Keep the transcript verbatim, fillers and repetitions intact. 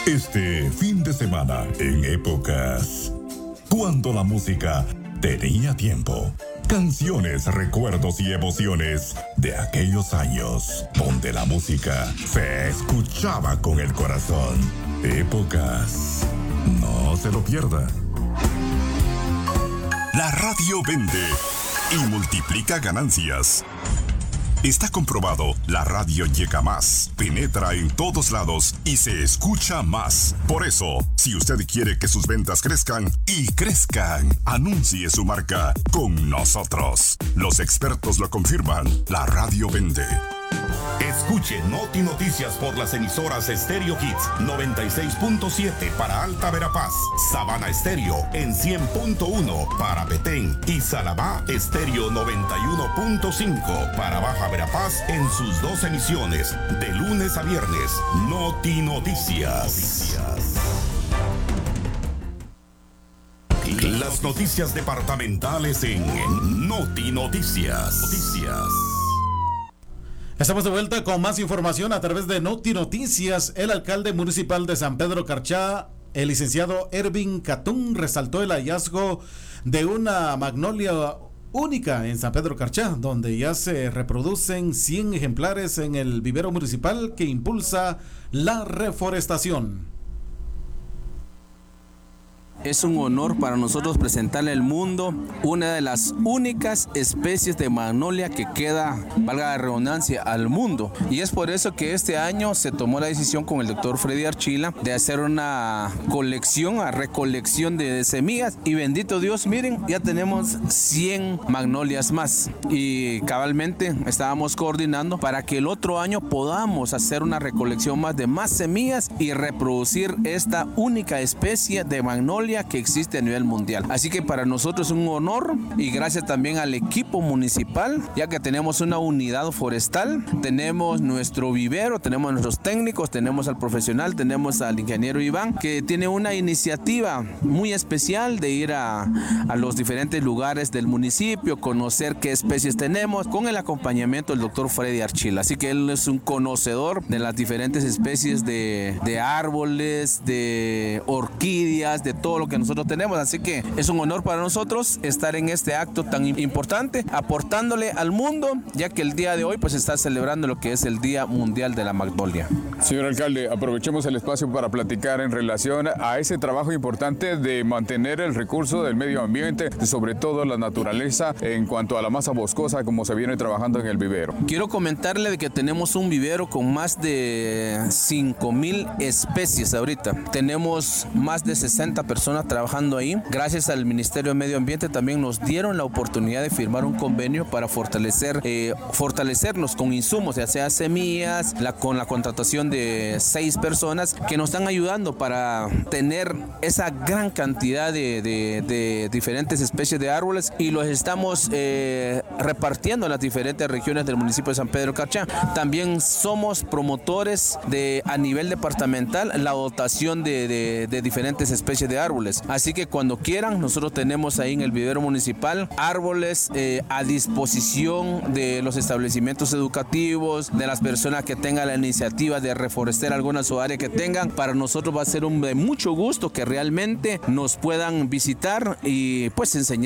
Este fin de semana, en épocas cuando la música tenía tiempo. Canciones, recuerdos y emociones de aquellos años donde la música se escuchaba con el corazón. Épocas. No se lo pierda. La radio vende y multiplica ganancias. Está comprobado, la radio llega más, penetra en todos lados y se escucha más. Por eso, si usted quiere que sus ventas crezcan y crezcan, anuncie su marca con nosotros. Los expertos lo confirman, la radio vende. Escuche Noti Noticias por las emisoras Stereo Hits noventa y seis punto siete para Alta Verapaz, Sabana Estéreo en cien punto uno para Petén y Salamá Estéreo noventa y uno punto cinco para Baja Verapaz en sus dos emisiones, de lunes a viernes. Noti Noticias. Las noticias departamentales en Noti Noticias. Noticias. Estamos de vuelta con más información a través de Noti Noticias. El alcalde municipal de San Pedro Carchá, el licenciado Ervin Catún, resaltó el hallazgo de una magnolia única en San Pedro Carchá, donde ya se reproducen cien ejemplares en el vivero municipal que impulsa la reforestación. Es un honor para nosotros presentarle al mundo una de las únicas especies de magnolia que queda, valga la redundancia, al mundo. Y es por eso que este año se tomó la decisión con el doctor Freddy Archila de hacer una colección, una recolección de semillas. Y bendito Dios, miren, ya tenemos cien magnolias más. Y cabalmente estábamos coordinando para que el otro año podamos hacer una recolección más de más semillas y reproducir esta única especie de magnolia que existe a nivel mundial. Así que para nosotros es un honor y gracias también al equipo municipal, ya que tenemos una unidad forestal, tenemos nuestro vivero, tenemos nuestros técnicos, tenemos al profesional, tenemos al ingeniero Iván, que tiene una iniciativa muy especial de ir a, a los diferentes lugares del municipio, conocer qué especies tenemos, con el acompañamiento del doctor Freddy Archila. Así que él es un conocedor de las diferentes especies de, de árboles, de orquídeas, de todo lo que nosotros tenemos. Así que es un honor para nosotros estar en este acto tan importante, aportándole al mundo, ya que el día de hoy pues está celebrando lo que es el Día Mundial de la Magnolia. Señor alcalde, aprovechemos el espacio para platicar en relación a ese trabajo importante de mantener el recurso del medio ambiente, sobre todo la naturaleza, en cuanto a la masa boscosa, como se viene trabajando en el vivero. Quiero comentarle de que tenemos un vivero con más de cinco mil especies ahorita. Tenemos más de sesenta personas trabajando ahí. Gracias al Ministerio de Medio Ambiente también nos dieron la oportunidad de firmar un convenio para fortalecer, eh, fortalecernos con insumos, ya sea semillas, la, con la contratación de seis personas que nos están ayudando para tener esa gran cantidad de, de, de diferentes especies de árboles y los estamos eh, repartiendo en las diferentes regiones del municipio de San Pedro Carchá. También somos promotores de a nivel departamental la dotación de, de, de diferentes especies de árboles. Así que cuando quieran, nosotros tenemos ahí en el vivero municipal árboles eh, a disposición de los establecimientos educativos, de las personas que tengan la iniciativa de reforestar alguna su área que tengan. Para nosotros va a ser un de mucho gusto que realmente nos puedan visitar y pues enseñar